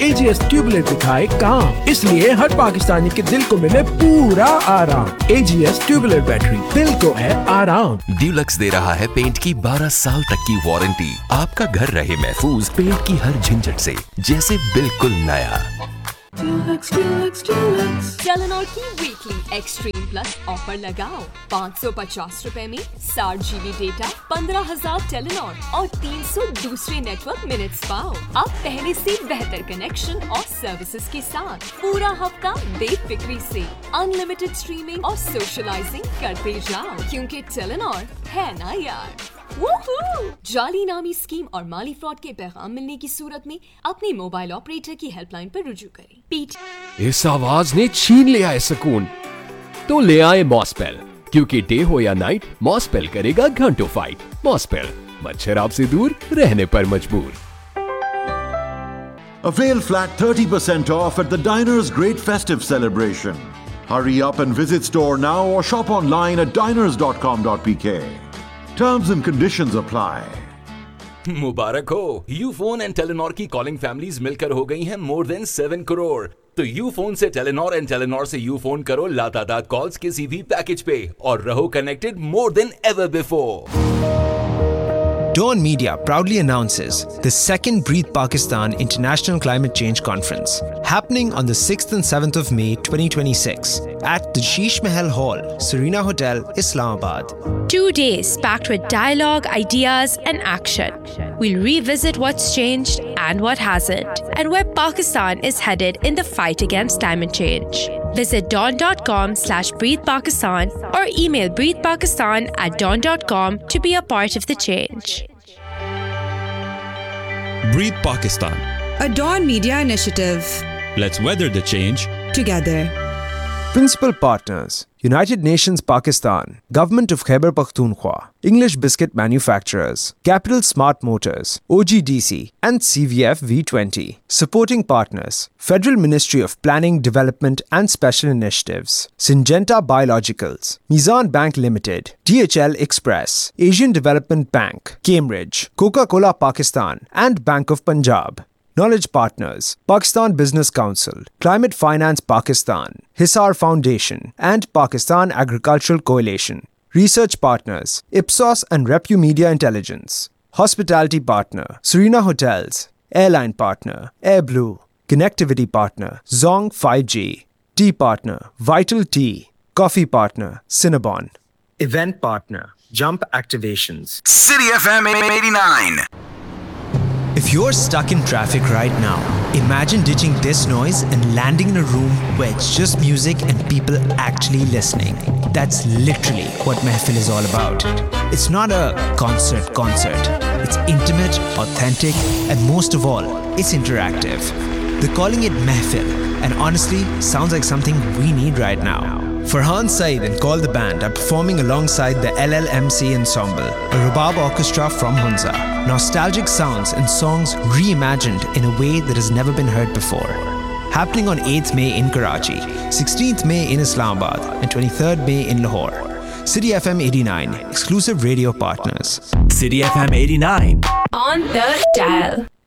AGS tubeless दिखाए काम, इसलिए हर पाकिस्तानी के दिल को मिले पूरा आराम। AGS ट्यूबलेट बैटरी, दिल को है आराम। ड्यूलक्स दे रहा है पेंट की 12 साल तक की वारंटी। आपका घर रहे महफूज पेंट की हर झंझट से, जैसे बिल्कुल नया। टेलेनॉर की वीकली एक्सट्रीम प्लस ऑफर लगाओ। 550 रुपए में 60 GB डेटा, 15,000 टेलेनॉर और 300 दूसरे नेटवर्क मिनट्स पाओ। अब पहले से बेहतर कनेक्शन और सर्विसेज के साथ पूरा हफ्ता बेफिक्री से अनलिमिटेड स्ट्रीमिंग और सोशलाइजिंग करते जाओ, क्योंकि टेलेनॉर है ना यार। जाली नामी स्कीम और माली फ्रॉड के पैगाम मिलने की सूरत में अपने मोबाइल ऑपरेटर की हेल्पलाइन पर रुजू करें। इस आवाज ने छीन लिया है सुकून, तो ले आए मॉसपेल, क्योंकि डे हो या नाइट मॉसपेल करेगा घंटों फाइट। मॉसपेल, मच्छर आपसे दूर रहने पर मजबूर। Avail flat 30% off at the Diners Great Festive Celebration. Hurry up and visit store now or shop online at diners.com.pk. Terms and conditions apply. मुबारक हो, यूफोन एंड टेलेनॉर की कॉलिंग फैमिलीज मिलकर हो गई हैं मोर देन 7 करोड़। तो यूफोन से टेलेनॉर एंड टेलेनॉर से यूफोन करो लातादाद कॉल्स किसी भी पैकेज पे और रहो connected more than ever before. Dawn Media proudly announces the second Breathe Pakistan International Climate Change Conference, happening on the 6th and 7th of May 2026 at the Sheesh Mahal Hall, Serena Hotel, Islamabad. 2 days packed with dialogue, ideas and action. We'll revisit what's changed and what hasn't, and where Pakistan is headed in the fight against climate change. Visit dawn.com/breathepakistan or email breathepakistan@dawn.com to be a part of the change. Breathe Pakistan, a Dawn Media initiative. Let's weather the change together. Principal partners: United Nations Pakistan, Government of Khyber Pakhtunkhwa, English Biscuit Manufacturers, Capital Smart Motors, OGDC and CVF V20. Supporting partners: Federal Ministry of Planning, Development and Special Initiatives, Syngenta Biologicals, Mizan Bank Limited, DHL Express, Asian Development Bank, Cambridge, Coca-Cola Pakistan and Bank of Punjab. Knowledge partners: Pakistan Business Council, Climate Finance Pakistan, Hisar Foundation and Pakistan Agricultural Coalition. Research partners: Ipsos and Repu Media Intelligence. Hospitality partner: Serena Hotels. Airline partner: AirBlue. Connectivity partner: Zong 5G. Tea partner: Vital Tea. Coffee partner: Cinnabon. Event partner: Jump Activations. City FM 89. If you're stuck in traffic right now, imagine ditching this noise and landing in a room where it's just music and people actually listening. That's literally what Mehfil is all about. It's not a concert. It's intimate, authentic, and most of all, it's interactive. They're calling it Mehfil, and honestly, sounds like something we need right now. Farhan Saeed and Call the Band are performing alongside the LLMC Ensemble, a Rubab orchestra from Hunza. Nostalgic sounds and songs reimagined in a way that has never been heard before. Happening on 8th May in Karachi, 16th May in Islamabad, and 23rd May in Lahore. City FM 89, exclusive radio partners. City FM 89 on the dial.